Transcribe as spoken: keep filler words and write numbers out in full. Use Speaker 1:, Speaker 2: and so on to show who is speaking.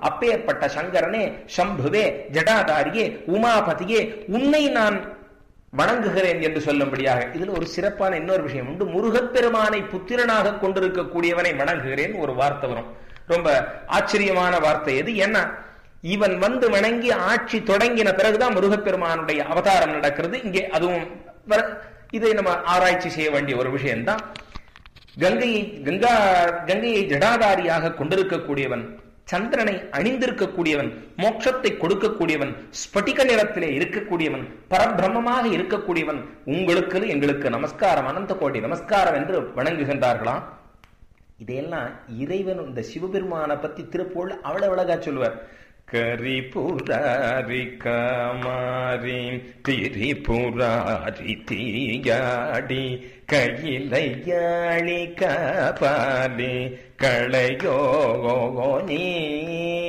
Speaker 1: அப்பேற்பட்ட சங்கரனே, சம்புவே, ஜடாதாரியே, உமாபதியே, உன்னை நான் வணங்குகிறேன் என்று சொல்லும்படியாக. இதுல ஒரு சிறப்பான இன்னொரு விஷயம் உண்டு. முருகப்பெருமானை புத்திரனாக கொண்டிருக்கக்கூடியவனை வணங்குகிறேன் ஒரு வார்த்தை வரும். ரொம்ப ஆச்சரியமான வார்த்தை எது? என்ன, இவன் வந்து வணங்கி ஆட்சி தொடங்கின பிறகுதான் முருகப்பெருமானுடைய அவதாரம் நடக்கிறது இங்கே. அதுவும் இதை நம்ம ஆராய்ச்சி செய்ய வேண்டிய ஒரு விஷயம்தான். கங்கையை கங்கா கங்கையை ஜடாதாரியாக கொண்டிருக்கக்கூடியவன், சந்திரனை அணிந்திருக்கக்கூடியவன், மோட்சத்தை கொடுக்கக்கூடியவன், ஸ்பட்டிக நிறத்திலே இருக்கக்கூடியவன், பரபிரம்மமாக இருக்கக்கூடியவன், உங்களுக்கு எங்களுக்கு நமஸ்காரம், அனந்த கோடி நமஸ்காரம் என்று வணங்குகின்றார்களாம். இதையெல்லாம் இறைவன் இந்த சிவபெருமானை பத்தி திருப்பூர்ல அவ்வளவு அழகா சொல்லுவார். கரிபுராரி காமாரி திரிபுராரி தீயாடி கையிலையாளி காபாலி களையோ நீ